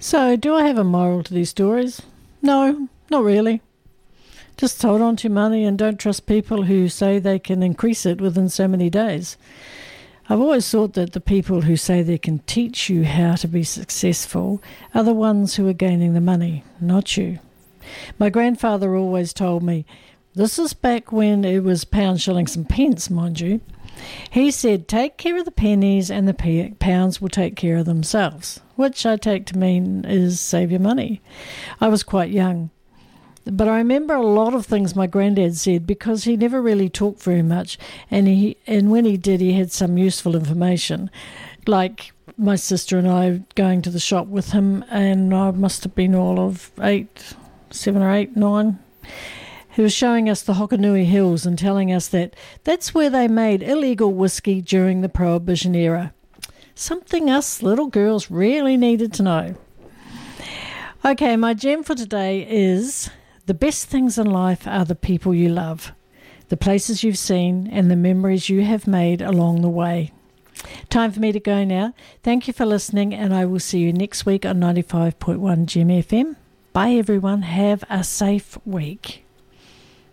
So, do I have a moral to these stories? No, not really. Just hold on to money and don't trust people who say they can increase it within so many days. I've always thought that the people who say they can teach you how to be successful are the ones who are gaining the money, not you. My grandfather always told me, this is back when it was pounds, shillings and pence, mind you. He said, take care of the pennies and the pounds will take care of themselves, which I take to mean is save your money. I was quite young, but I remember a lot of things my granddad said because he never really talked very much, and when he did, he had some useful information, like my sister and I going to the shop with him, and I must have been all of 7 or 8, 9. He was showing us the Hokonui Hills and telling us that that's where they made illegal whiskey during the Prohibition era. Something us little girls really needed to know. Okay, my gem for today is the best things in life are the people you love, the places you've seen, and the memories you have made along the way. Time for me to go now. Thank you for listening, and I will see you next week on 95.1 Gem FM. Bye, everyone. Have a safe week.